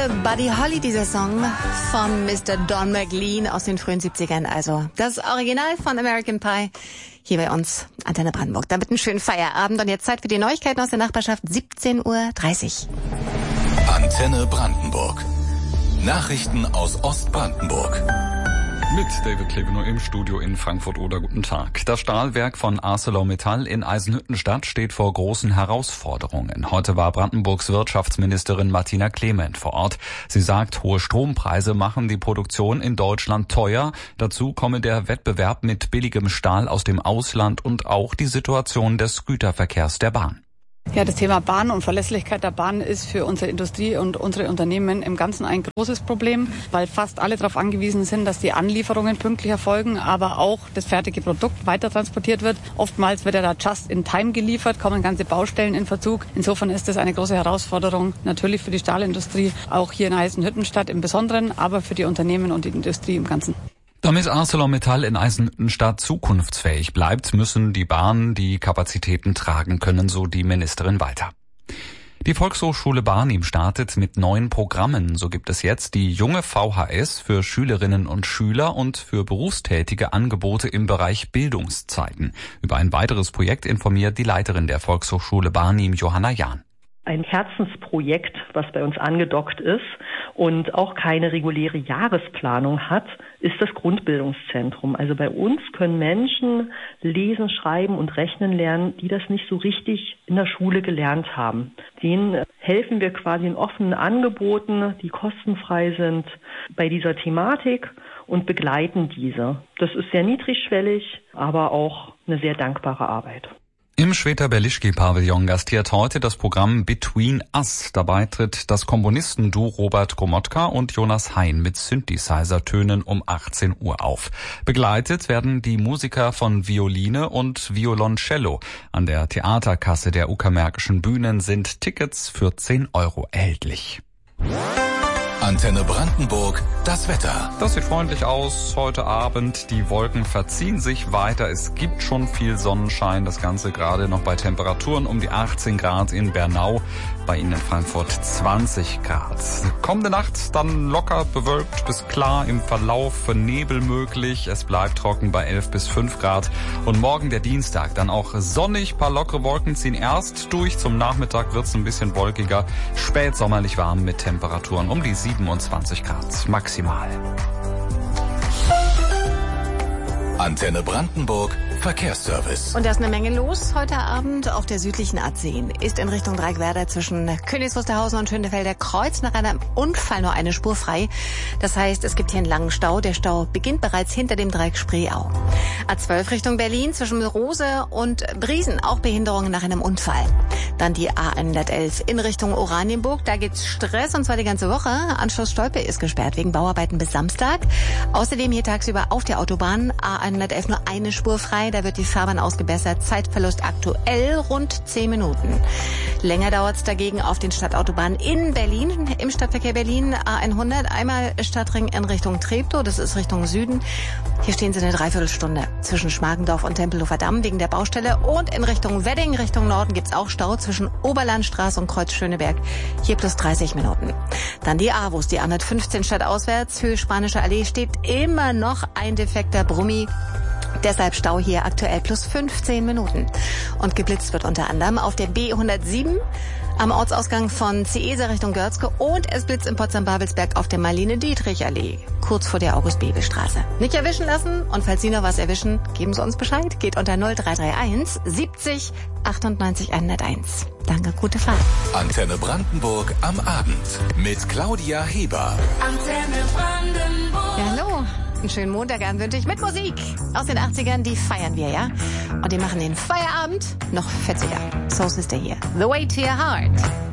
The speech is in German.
für Buddy Holly, dieser Song von Mr. Don McLean aus den frühen 70ern. Also das Original von American Pie hier bei uns, Antenne Brandenburg. Damit einen schönen Feierabend und jetzt Zeit für die Neuigkeiten aus der Nachbarschaft, 17:30 Uhr. Antenne Brandenburg. Nachrichten aus Ostbrandenburg. Mit David Klebenow im Studio in Frankfurt-Oder. Guten Tag. Das Stahlwerk von ArcelorMittal in Eisenhüttenstadt steht vor großen Herausforderungen. Heute war Brandenburgs Wirtschaftsministerin Martina Clement vor Ort. Sie sagt, hohe Strompreise machen die Produktion in Deutschland teuer. Dazu komme der Wettbewerb mit billigem Stahl aus dem Ausland und auch die Situation des Güterverkehrs der Bahn. Ja, das Thema Bahn und Verlässlichkeit der Bahn ist für unsere Industrie und unsere Unternehmen im Ganzen ein großes Problem, weil fast alle darauf angewiesen sind, dass die Anlieferungen pünktlich erfolgen, aber auch das fertige Produkt weiter transportiert wird. Oftmals wird ja da just in time geliefert, kommen ganze Baustellen in Verzug. Insofern ist das eine große Herausforderung, natürlich für die Stahlindustrie, auch hier in Eisenhüttenstadt im Besonderen, aber für die Unternehmen und die Industrie im Ganzen. Damit ArcelorMittal in Eisenhüttenstadt zukunftsfähig bleibt, müssen die Bahnen die Kapazitäten tragen können, so die Ministerin weiter. Die Volkshochschule Barnim startet mit neuen Programmen. So gibt es jetzt die junge VHS für Schülerinnen und Schüler und für Berufstätige Angebote im Bereich Bildungszeiten. Über ein weiteres Projekt informiert die Leiterin der Volkshochschule Barnim, Johanna Jahn. Ein Herzensprojekt, was bei uns angedockt ist und auch keine reguläre Jahresplanung hat, ist das Grundbildungszentrum. Also bei uns können Menschen lesen, schreiben und rechnen lernen, die das nicht so richtig in der Schule gelernt haben. Denen helfen wir quasi in offenen Angeboten, die kostenfrei sind, bei dieser Thematik und begleiten diese. Das ist sehr niedrigschwellig, aber auch eine sehr dankbare Arbeit. Im Schweta-Berlischky-Pavillon gastiert heute das Programm Between Us. Dabei tritt das Komponistenduo Robert Gromotka und Jonas Hein mit Synthesizer-Tönen um 18 Uhr auf. Begleitet werden die Musiker von Violine und Violoncello. An der Theaterkasse der Uckermärkischen Bühnen sind Tickets für 10 € erhältlich. Antenne Brandenburg, das Wetter. Das sieht freundlich aus heute Abend. Die Wolken verziehen sich weiter. Es gibt schon viel Sonnenschein. Das Ganze gerade noch bei Temperaturen um die 18 Grad in Bernau. Bei Ihnen in Frankfurt 20 Grad. Kommende Nacht dann locker bewölkt bis klar, im Verlauf Nebel möglich. Es bleibt trocken bei 11 bis 5 Grad. Und morgen der Dienstag dann auch sonnig. Paar lockere Wolken ziehen erst durch. Zum Nachmittag wird's ein bisschen wolkiger. Spätsommerlich warm mit Temperaturen um die 27 Grad maximal. Antenne Brandenburg, Verkehrsservice. Und da ist eine Menge los heute Abend auf der südlichen A10. Ist in Richtung Dreieckwerder zwischen Königs Wusterhausen und Schönefelder Kreuz nach einem Unfall nur eine Spur frei. Das heißt, es gibt hier einen langen Stau. Der Stau beginnt bereits hinter dem Dreieck Spreeau. A12 Richtung Berlin zwischen Rose und Briesen. Auch Behinderungen nach einem Unfall. Dann die A111 in Richtung Oranienburg. Da gibt's Stress und zwar die ganze Woche. Anschluss Stolpe ist gesperrt wegen Bauarbeiten bis Samstag. Außerdem hier tagsüber auf der Autobahn A111 nur eine Spur frei. Da wird die Fahrbahn ausgebessert. Zeitverlust aktuell rund 10 Minuten. Länger dauert's dagegen auf den Stadtautobahnen in Berlin. Im Stadtverkehr Berlin A100 einmal Stadtring in Richtung Treptow. Das ist Richtung Süden. Hier stehen Sie eine Dreiviertelstunde zwischen Schmargendorf und Tempelhofer Damm wegen der Baustelle. Und in Richtung Wedding, Richtung Norden gibt's auch Stau zwischen Oberlandstraße und Kreuz Schöneberg. Hier plus 30 Minuten. Dann die AWUS, die A115 stadtauswärts. Höhe Spanische Allee steht immer noch ein defekter Brummi. Deshalb Stau hier aktuell plus 15 Minuten. Und geblitzt wird unter anderem auf der B107 am Ortsausgang von Ciesa Richtung Görzke und es blitzt in Potsdam-Babelsberg auf der Marlene-Dietrich-Allee, kurz vor der August-Bebel-Straße. Nicht erwischen lassen und falls Sie noch was erwischen, geben Sie uns Bescheid. Geht unter 0331 70 98 101. Danke, gute Fahrt. Antenne Brandenburg am Abend mit Claudia Heber. Antenne Brandenburg. Ja, hallo. Einen schönen Montagabend wünsche ich mit Musik aus den 80ern, die feiern wir, ja? Und die machen den Feierabend noch fetziger. So ist der hier. The Way to Your Heart.